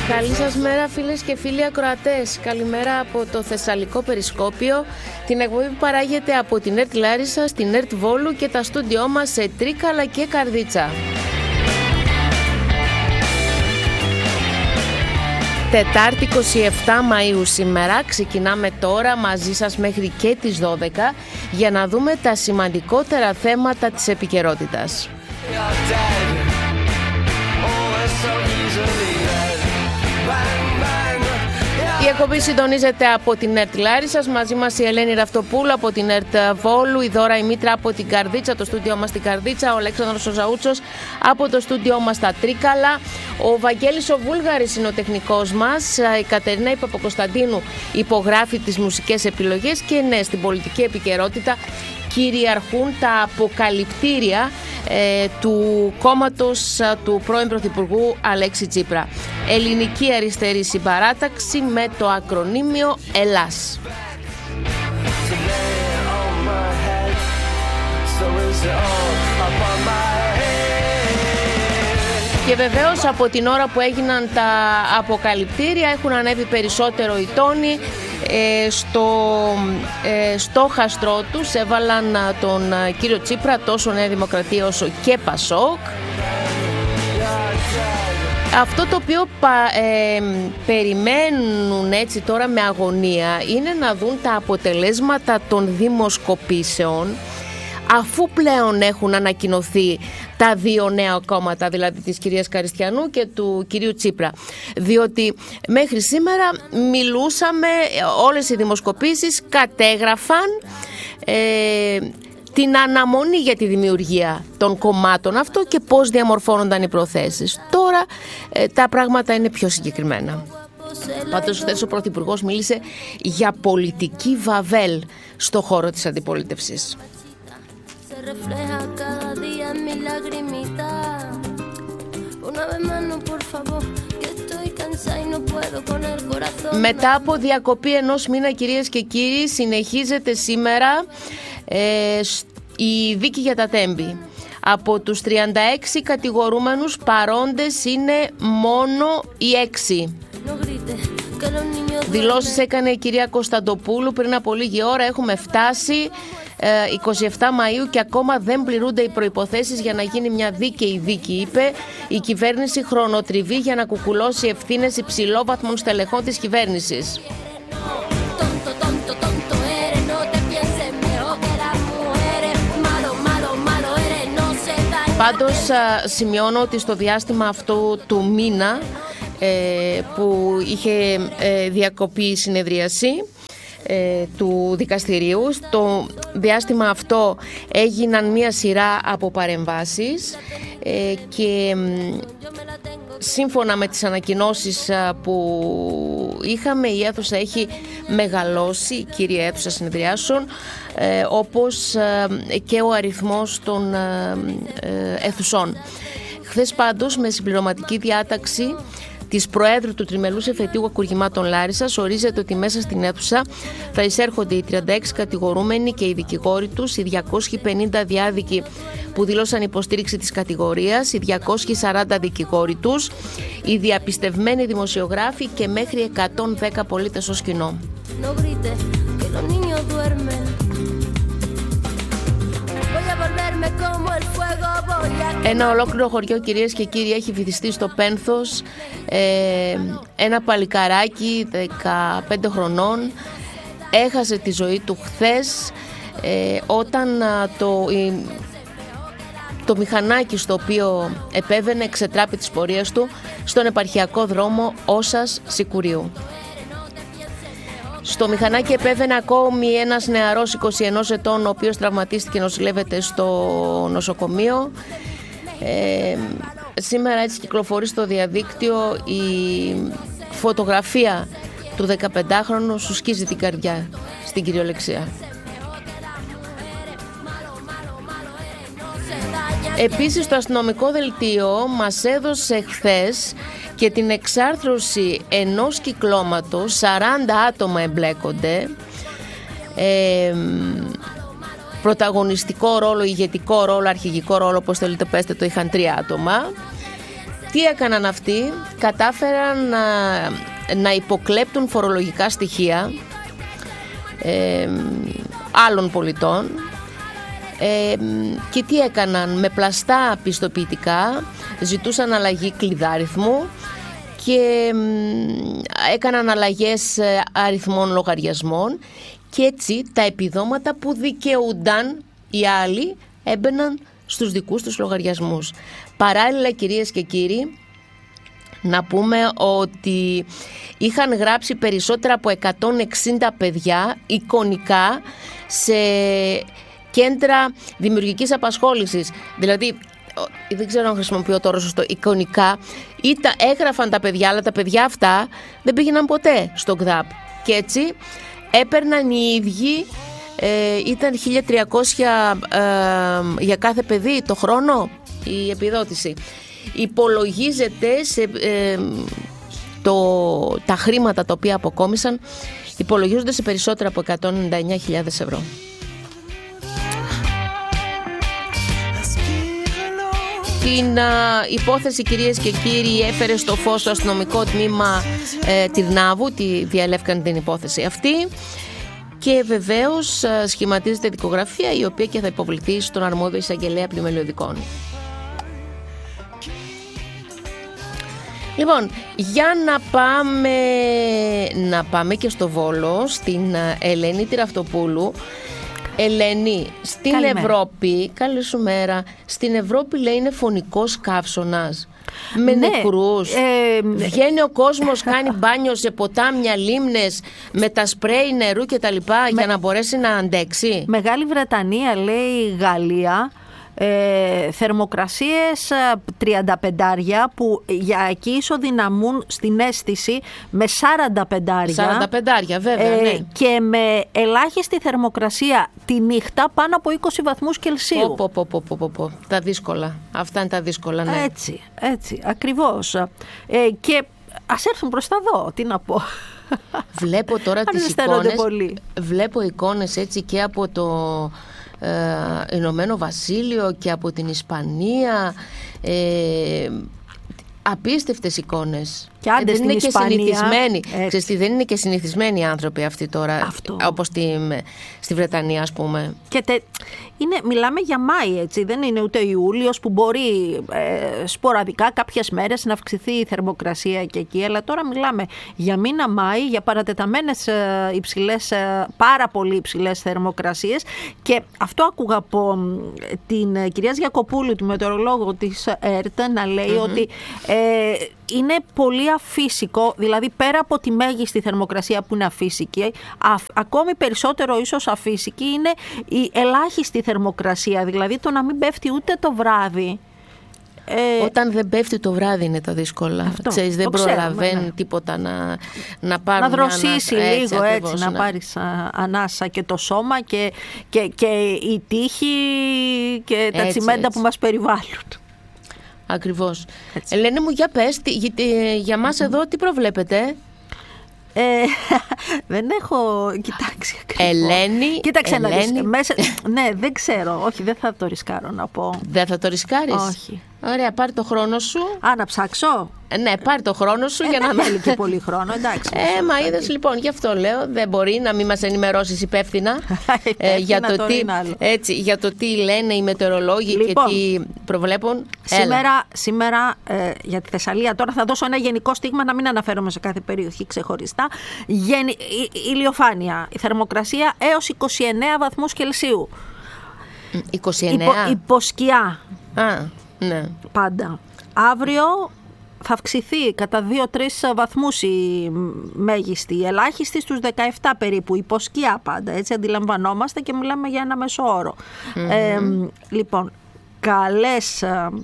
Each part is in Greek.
Καλή σας μέρα φίλες και φίλοι ακροατές. Καλημέρα από το Θεσσαλικό Περισκόπιο, την εκπομπή που παράγεται από την ΕΡΤ Λάρισσας, την ΕΡΤ Βόλου και τα στούντιό μας σε Τρίκαλα και Καρδίτσα. Τετάρτη 27 Μαΐου σήμερα, ξεκινάμε τώρα μαζί σας μέχρι και τις 12 για να δούμε τα σημαντικότερα θέματα της επικαιρότητας. Η εκπομπή συντονίζεται από την ΕΡΤ Λάρισσας, μαζί μας η Ελένη Ραυτοπούλου από την ΕΡΤ Βόλου, η Δώρα η Μήτρα από την Καρδίτσα, το στούντιό μας στην Καρδίτσα, ο Αλέξανδρος ο Ζαούτσος από το στούντιό μας στα Τρίκαλα, ο Βαγγέλης ο Βούλγαρης είναι ο τεχνικός μας, η Κατερίνα η Παπακοσταντίνου υπογράφει τις μουσικές επιλογές και ναι, στην πολιτική επικαιρότητα κυριαρχούν τα αποκαλυπτήρια του κόμματος του πρώην Πρωθυπουργού Αλέξη Τσίπρα. Ελληνική Αριστερή Συμπαράταξη με το ακρονίμιο ΕΛΑΣ. Και βεβαίως από την ώρα που έγιναν τα αποκαλυπτήρια έχουν ανέβει περισσότερο οι τόνοι. Στο στόχαστρό τους έβαλαν τον κύριο Τσίπρα, τόσο Νέα Δημοκρατία όσο και Πασόκ. Αυτό το οποίο περιμένουν έτσι τώρα με αγωνία είναι να δουν τα αποτελέσματα των δημοσκοπήσεων, αφού πλέον έχουν ανακοινωθεί τα δύο νέα κόμματα, δηλαδή της κυρίας Καριστιανού και του κυρίου Τσίπρα. Διότι μέχρι σήμερα μιλούσαμε, όλες οι δημοσκοπήσεις κατέγραφαν την αναμονή για τη δημιουργία των κομμάτων αυτό και πώς διαμορφώνονταν οι προθέσεις. Τώρα τα πράγματα είναι πιο συγκεκριμένα. Πάντως χθες ο Πρωθυπουργός μίλησε για πολιτική βαβέλ στο χώρο της αντιπολίτευσης. Μετά από διακοπή ενός μήνα, κυρίες και κύριοι, συνεχίζεται σήμερα η δίκη για τα Τέμπη. Από τους 36 κατηγορούμενους παρόντες είναι μόνο οι 6. Δηλώσεις έκανε η κυρία Κωνσταντοπούλου πριν από λίγη ώρα. Έχουμε φτάσει 27 Μαΐου και ακόμα δεν πληρούνται οι προϋποθέσεις για να γίνει μια δίκαιη δίκη, είπε. Η κυβέρνηση χρονοτριβεί για να κουκουλώσει ευθύνες υψηλόβαθμων στελεχών της κυβέρνησης. Πάντως σημειώνω ότι στο διάστημα αυτό του μήνα που είχε διακοπεί η συνεδρίαση του δικαστηρίου, στο διάστημα αυτό έγιναν μία σειρά από παρεμβάσεις και σύμφωνα με τις ανακοινώσεις που είχαμε, η αίθουσα έχει μεγαλώσει, η κύρια αίθουσα συνεδριάσεων, όπως και ο αριθμός των αίθουσών. Χθες πάντως, με συμπληρωματική διάταξη της Προέδρου του Τριμελούς Εφετείου Ακουργημάτων Λάρισσας, ορίζεται ότι μέσα στην αίθουσα θα εισέρχονται οι 36 κατηγορούμενοι και οι δικηγόροι τους, οι 250 διάδικοι που δήλωσαν υποστήριξη της κατηγορίας, οι 240 δικηγόροι τους, οι διαπιστευμένοι δημοσιογράφοι και μέχρι 110 πολίτες ως κοινό. Ένα ολόκληρο χωριό, κυρίες και κύριοι, έχει βυθιστεί στο Πένθος. Ένα παλικαράκι 15 χρονών έχασε τη ζωή του χθες όταν το μηχανάκι στο οποίο επέβαινε εξετράπη τις πορείες του στον επαρχιακό δρόμο Όσας Σικουρίου. Στο μηχανάκι επέβαινε ακόμη ένας νεαρός 21 ετών, ο οποίος τραυματίστηκε και νοσηλεύεται στο νοσοκομείο. Σήμερα έτσι κυκλοφορεί στο διαδίκτυο η φωτογραφία του 15χρονου, σου σκίζει την καρδιά στην κυριολεξία. Επίσης το αστυνομικό δελτίο μας έδωσε χθες και την εξάρθρωση ενός κυκλώματος, 40 άτομα εμπλέκονται, πρωταγωνιστικό ρόλο, ηγετικό ρόλο, αρχηγικό ρόλο, όπως θέλετε πέστε το, είχαν 3 άτομα. Τι έκαναν αυτοί? Κατάφεραν να υποκλέπτουν φορολογικά στοιχεία άλλων πολιτών και τι έκαναν? Με πλαστά πιστοποιητικά ζητούσαν αλλαγή κλειδάριθμου και έκαναν αλλαγές αριθμών λογαριασμών και έτσι τα επιδόματα που δικαιούνταν οι άλλοι έμπαιναν στους δικούς τους λογαριασμούς. Παράλληλα, κυρίες και κύριοι, να πούμε ότι είχαν γράψει περισσότερα από 160 παιδιά εικονικά σε κέντρα δημιουργικής απασχόλησης. Δηλαδή, δεν ξέρω αν χρησιμοποιώ τώρα σωστό, εικονικά, έγραφαν τα παιδιά, αλλά τα παιδιά αυτά δεν πήγαιναν ποτέ στο ΚΔΑΠ. Και έτσι έπαιρναν οι ίδιοι, ήταν 1.300 για κάθε παιδί το χρόνο η επιδότηση. Υπολογίζεται τα χρήματα τα οποία αποκόμισαν, υπολογίζονται σε περισσότερα από 199.000 ευρώ. Την υπόθεση, κυρίες και κύριοι, έφερε στο φως το αστυνομικό τμήμα Τυρνάβου, τη διαλεύκαν την υπόθεση αυτή και βεβαίως σχηματίζεται δικογραφία η οποία και θα υποβληθεί στον αρμόδιο εισαγγελέα πλημελιωδικών. Λοιπόν, για να πάμε και στο Βόλο, στην Ελένη Τυραυτοπούλου. Ελένη, στην Καλημέρα. Ευρώπη, καλή σου μέρα, στην Ευρώπη λέει είναι φωνικός καύσωνας με νεκρούς. Βγαίνει ο κόσμος, κάνει μπάνιο σε ποτάμια, λίμνες με τα σπρέι νερού και τα λοιπά για να μπορέσει να αντέξει. Μεγάλη Βρετανία, λέει Γαλλία, θερμοκρασίες 35 που για εκεί ισοδυναμούν στην αίσθηση με 45. 45, βέβαια, ναι. Και με ελάχιστη θερμοκρασία τη νύχτα πάνω από 20 βαθμούς Κελσίου. Τα δύσκολα. Αυτά είναι τα δύσκολα, ναι. Έτσι, ακριβώς. Και ας έρθουν προς τα δω, τι να πω. Βλέπω τώρα τις εικόνες. Βλέπω εικόνες έτσι και από το Ηνωμένο Βασίλειο και από την Ισπανία, απίστευτες εικόνες. Και άντε στην Ισπανία. Δεν είναι και συνηθισμένοι οι άνθρωποι αυτοί τώρα, όπως στη Βρετανία, ας πούμε. Και μιλάμε για Μάη, έτσι, δεν είναι ούτε Ιούλιος που μπορεί σποραδικά κάποιες μέρες να αυξηθεί η θερμοκρασία και εκεί, αλλά τώρα μιλάμε για μήνα Μάη, για παρατεταμένες υψηλές, πάρα πολύ υψηλές θερμοκρασίες. Και αυτό άκουγα από την κυρία Γιακοπούλου, τη μετεωρολόγο της ΕΡΤ, να λέει ότι είναι πολύ αφύσικο, δηλαδή πέρα από τη μέγιστη θερμοκρασία που είναι αφύσικη, ακόμη περισσότερο ίσως αφύσικη είναι η ελάχιστη θερμοκρασία, δηλαδή το να μην πέφτει ούτε το βράδυ. Όταν δεν πέφτει το βράδυ είναι τα δύσκολα. Ξέρεις, δεν προλαβαίνει τίποτα να πάρει. Να δροσίσει λίγο, έτσι, να πάρεις ανάσα και το σώμα και η τύχη και τα τσιμέντα που μας περιβάλλουν. Ακριβώς. Ελένη μου, για πες, για μας εδώ τι προβλέπετε? Δεν έχω κοιτάξει ακριβώς. Ελένη. Κοίταξε να δεις. Ναι, δεν ξέρω. Όχι, δεν θα το ρισκάρω να πω. Δεν θα το ρισκάρεις? Όχι. Ωραία, πάρει το χρόνο σου. Να ψάξω. Ναι, πάρει το χρόνο σου για να θέλει και πολύ χρόνο, εντάξει. Μα είδες, λοιπόν, γι' αυτό λέω, δεν μπορεί να μην μας ενημερώσεις υπεύθυνα για το τι λένε οι μετεωρολόγοι, λοιπόν, και τι προβλέπουν. Σήμερα για τη Θεσσαλία, τώρα θα δώσω ένα γενικό στίγμα, να μην αναφέρομαι σε κάθε περιοχή ξεχωριστά. Ηλιοφάνεια, η θερμοκρασία έως 29 βαθμούς Κελσίου. 29. Υποσκιά. Ναι. Πάντα. Αύριο θα αυξηθεί κατά 2-3 βαθμούς η μέγιστη, η ελάχιστη στους 17 περίπου, υποσκιά πάντα, έτσι αντιλαμβανόμαστε και μιλάμε για ένα μέσο όρο. Λοιπόν, καλές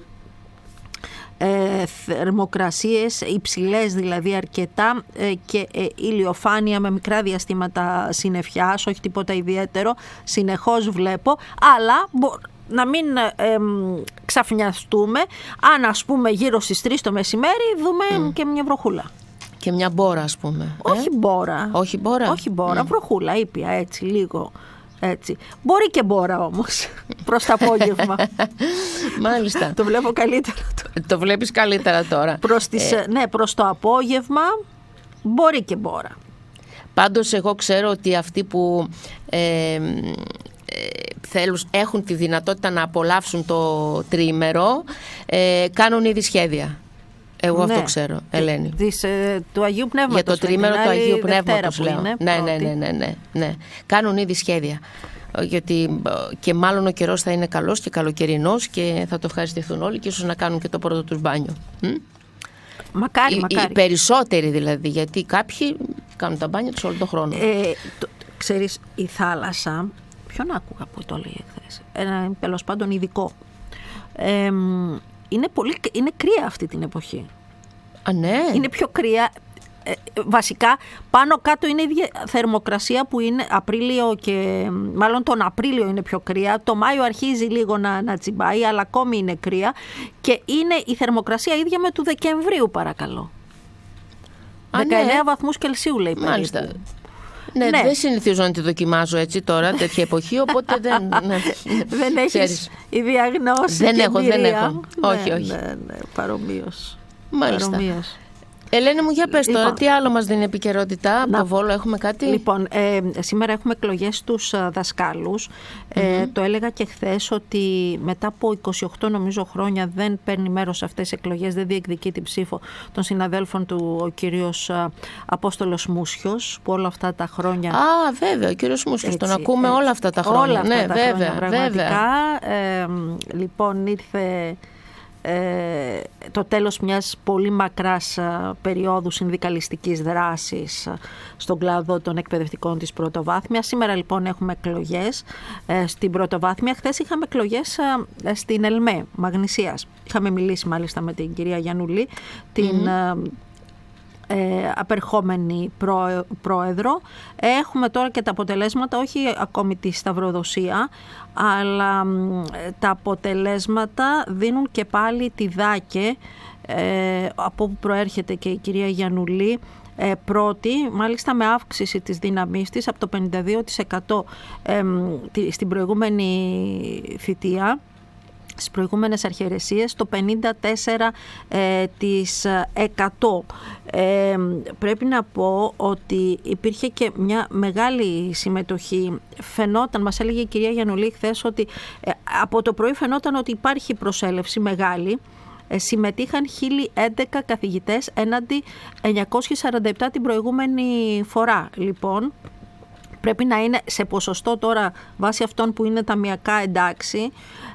θερμοκρασίες, υψηλές δηλαδή αρκετά, και ηλιοφάνεια με μικρά διαστήματα συννεφιάς, όχι τίποτα ιδιαίτερο, συνεχώς βλέπω, αλλά να μην ξαφνιαστούμε αν, ας πούμε, γύρω στις 3 το μεσημέρι δούμε και μια βροχούλα. Και μια μπόρα, ας πούμε. Όχι μπόρα. Όχι μπόρα. Όχι μπόρα, βροχούλα, ήπια, έτσι λίγο. Έτσι. Μπορεί και μπόρα όμως προς το απόγευμα. Μάλιστα. Το βλέπω καλύτερα. Το βλέπεις καλύτερα τώρα. Ναι, προς το απόγευμα μπορεί και μπόρα. Πάντως εγώ ξέρω ότι αυτοί που έχουν τη δυνατότητα να απολαύσουν το τριήμερο κάνουν ήδη σχέδια. Εγώ αυτό ξέρω, Ελένη. Του Αγίου Πνεύματος. Για το τριήμερο του Αγίου Πνεύματος λέω. Ναι. Κάνουν ήδη σχέδια. Γιατί και μάλλον ο καιρός θα είναι καλός και καλοκαιρινός και θα το ευχαριστηθούν όλοι και ίσως να κάνουν και το πρώτο τους μπάνιο. Μακάρι. Οι περισσότεροι δηλαδή, γιατί κάποιοι κάνουν τα μπάνια τους όλο τον χρόνο. Ξέρεις, η θάλασσα, ποιον άκουγα που το έλεγε χθες, ένα τέλος πάντων ειδικό, είναι κρύα αυτή την εποχή. Α, ναι. Είναι πιο κρύα. Βασικά πάνω κάτω είναι η ίδια θερμοκρασία που είναι Απρίλιο και μάλλον τον Απρίλιο είναι πιο κρύα. Το Μάιο αρχίζει λίγο να τσιμπάει, αλλά ακόμη είναι κρύα και είναι η θερμοκρασία ίδια με του Δεκεμβρίου, παρακαλώ. 19 βαθμούς Κελσίου λέει περίπου. Μάλιστα. Ναι, δεν συνηθίζω να τη δοκιμάζω έτσι τώρα, τέτοια εποχή, οπότε δεν... Δεν έχεις η διαγνώση δεν και έχω. Όχι. Ναι, παρομοίως. Μάλιστα. Ελένη μου, για πες τώρα, τι άλλο μας δίνει επικαιρότητα από το Βόλο, έχουμε κάτι? Λοιπόν, σήμερα έχουμε εκλογές στους δασκάλους. Το έλεγα και χθες ότι μετά από 28 νομίζω χρόνια δεν παίρνει μέρος σε αυτές τις εκλογές, δεν διεκδικεί την ψήφο των συναδέλφων του ο κύριος Απόστολος Μούσιος, που όλα αυτά τα χρόνια... Α, βέβαια, ο κύριος Μούσιος, τον ακούμε όλα αυτά τα χρόνια. Όλα αυτά τα χρόνια, πραγματικά. Λοιπόν, ήρθε... το τέλος μιας πολύ μακράς περίοδου συνδικαλιστικής δράσης στον κλάδο των εκπαιδευτικών της πρωτοβάθμιας. Σήμερα λοιπόν έχουμε εκλογές στην πρωτοβάθμια. Χθες είχαμε εκλογές στην ΕΛΜΕ Μαγνησίας. Είχαμε μιλήσει μάλιστα με την κυρία Γιαννουλή, την απερχόμενη πρόεδρο. Έχουμε τώρα και τα αποτελέσματα, όχι ακόμη τη σταυροδοσία, αλλά τα αποτελέσματα δίνουν και πάλι τη Δάκε, από όπου προέρχεται και η κυρία Γιαννουλή, πρώτη, μάλιστα με αύξηση της δύναμής της από το 52% στην προηγούμενη θητεία, στις προηγούμενες αρχαιρεσίες, το 54%. Πρέπει να πω ότι υπήρχε και μια μεγάλη συμμετοχή. Φαινόταν, μας έλεγε η κυρία Γιαννουλή χθες, ότι από το πρωί φαινόταν ότι υπάρχει προσέλευση μεγάλη. Συμμετείχαν 1011 καθηγητές έναντι 947 την προηγούμενη φορά. Λοιπόν, πρέπει να είναι σε ποσοστό τώρα, βάσει αυτών που είναι ταμιακά, εντάξει.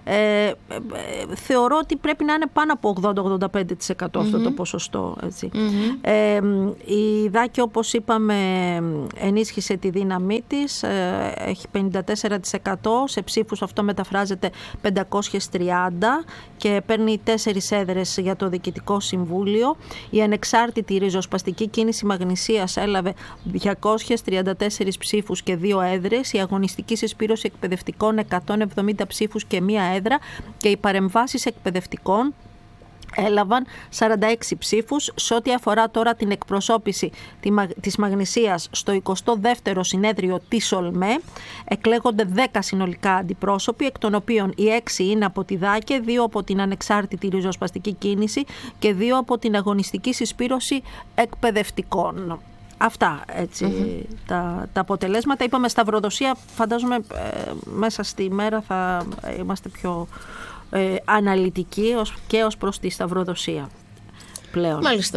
Θεωρώ ότι πρέπει να είναι πάνω από 80-85% αυτό το ποσοστό. Έτσι. Η Δάκη, όπως είπαμε, ενίσχυσε τη δύναμή της, έχει 54%, σε ψήφους αυτό μεταφράζεται 530 και παίρνει 4 έδρες για το Διοικητικό Συμβούλιο. Η ανεξάρτητη ριζοσπαστική κίνηση Μαγνησίας έλαβε 234 ψήφους και 2 έδρες, η αγωνιστική συσπήρωση εκπαιδευτικών 170 ψήφους και 1 έδρα και οι παρεμβάσεις εκπαιδευτικών έλαβαν 46 ψήφους. Σε ό,τι αφορά τώρα την εκπροσώπηση της Μαγνησίας στο 22ο συνέδριο της ΟΛΜΕ, εκλέγονται 10 συνολικά αντιπρόσωποι, εκ των οποίων οι 6 είναι από τη Δάκε, 2 από την ανεξάρτητη ριζοσπαστική κίνηση και 2 από την αγωνιστική συσπήρωση εκπαιδευτικών. Αυτά, έτσι, τα αποτελέσματα. Είπαμε σταυροδοσία, φαντάζομαι μέσα στη μέρα θα είμαστε πιο αναλυτικοί και ως προς τη σταυροδοσία πλέον. Μάλιστα.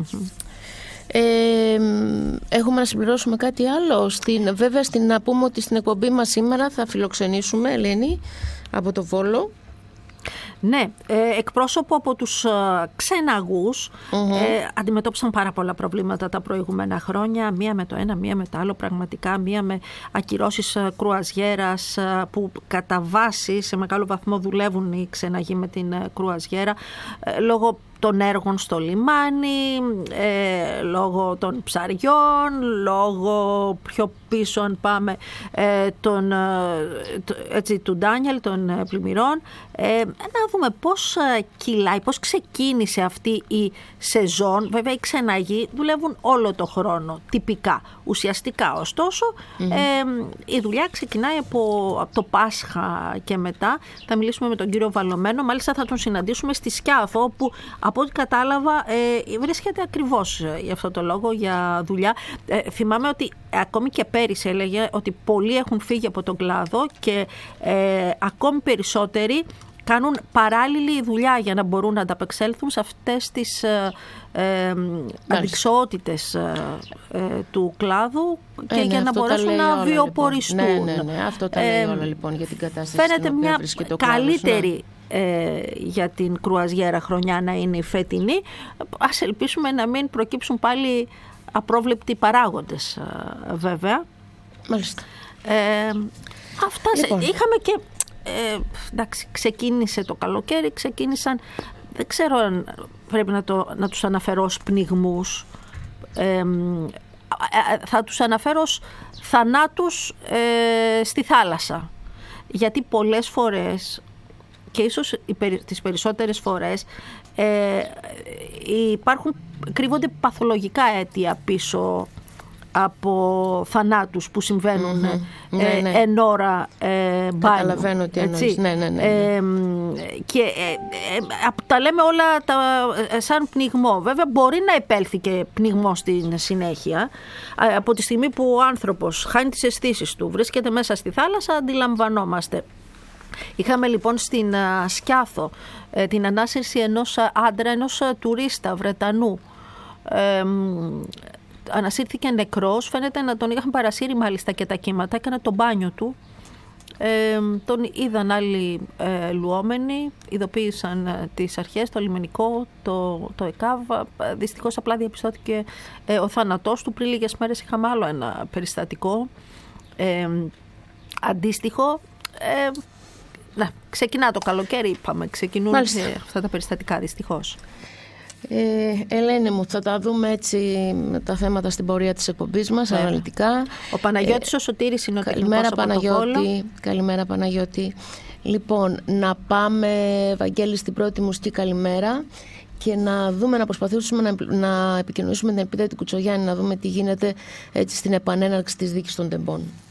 Έχουμε να συμπληρώσουμε κάτι άλλο? Βέβαια, να πούμε ότι στην εκπομπή μας σήμερα θα φιλοξενήσουμε, Ελένη, από το Βόλο. Ναι, εκπρόσωπο από τους ξεναγούς. Αντιμετώπισαν πάρα πολλά προβλήματα τα προηγούμενα χρόνια, μία με το ένα, μία με το άλλο, πραγματικά, μία με ακυρώσεις κρουαζιέρας που κατά βάση σε μεγάλο βαθμό δουλεύουν οι ξεναγοί με την κρουαζιέρα λόγω των έργων στο λιμάνι, λόγω των ψαριών, λόγω πιο πίσω αν πάμε του Ντάνιελ, των πλημμυρών. Να δούμε πώς κυλάει, πώς ξεκίνησε αυτή η σεζόν. Βέβαια οι ξεναγοί δουλεύουν όλο το χρόνο, τυπικά. Ουσιαστικά ωστόσο η δουλειά ξεκινάει από το Πάσχα και μετά. Θα μιλήσουμε με τον κύριο Βαλωμένο, μάλιστα θα τον συναντήσουμε στη Σκιάθο, όπου από ό,τι κατάλαβα βρίσκεται ακριβώς για αυτό το λόγο, για δουλειά. Θυμάμαι ότι ακόμη και πέρυσι έλεγε ότι πολλοί έχουν φύγει από τον κλάδο και ακόμη περισσότεροι κάνουν παράλληλη δουλειά για να μπορούν να ανταπεξέλθουν σε αυτές τις αντικσοότητες του κλάδου και για να μπορέσουν να βιοποριστούν. Λοιπόν. Ναι, αυτό τα λέει όλα λοιπόν για την κατάσταση. Φαίνεται μια καλύτερη για την κρουαζιέρα χρονιά να είναι η φετινή. Ας ελπίσουμε να μην προκύψουν πάλι απρόβλεπτοι παράγοντες, βέβαια. Μάλιστα. Αυτά λοιπόν. Είχαμε και εντάξει, ξεκίνησε το καλοκαίρι, ξεκίνησαν, δεν ξέρω αν πρέπει να τους αναφέρω ως πνιγμούς, θα τους αναφέρω ως θανάτους στη θάλασσα, γιατί πολλές φορές και ίσως τις περισσότερες φορές κρύβονται παθολογικά αίτια πίσω από θανάτους που συμβαίνουν εν ώρα μπάνιου. Καταλαβαίνω τι εννοείς. Ναι. Και τα λέμε όλα σαν πνιγμό. Βέβαια μπορεί να επέλθει και πνιγμό στην συνέχεια. Από τη στιγμή που ο άνθρωπος χάνει τις αισθήσεις του, βρίσκεται μέσα στη θάλασσα, αντιλαμβανόμαστε. Είχαμε λοιπόν στην Σκιάθο την ανάσυρση ενός άντρα, ενός τουρίστα Βρετανού. Ανασύρθηκε νεκρός, φαίνεται να τον είχαν παρασύρει μάλιστα και τα κύματα, έκανε το μπάνιο του. Τον είδαν άλλοι λουόμενοι, ειδοποίησαν τις αρχές, το λιμενικό, το ΕΚΑΒ. Δυστυχώς απλά διαπιστώθηκε ο θάνατός του. Πριν λίγες μέρες είχαμε άλλο ένα περιστατικό αντίστοιχο. Ξεκινά το καλοκαίρι, είπαμε, ξεκινούν αυτά τα περιστατικά δυστυχώς. Ελένη μου, θα τα δούμε έτσι τα θέματα στην πορεία της εκπομπής μας, αναλυτικά. Ο Παναγιώτης ο Σωτήρης είναι ο τεχνικός από το Βόλο. Καλημέρα Παναγιώτη. Λοιπόν, να πάμε, Βαγγέλη, στην πρώτη μουσική καλημέρα και να δούμε, να προσπαθήσουμε να επικοινωνήσουμε την Ελπίδα την Κουτσογιάννη, να δούμε τι γίνεται έτσι στην επανέναρξη της δίκης των τεμπών.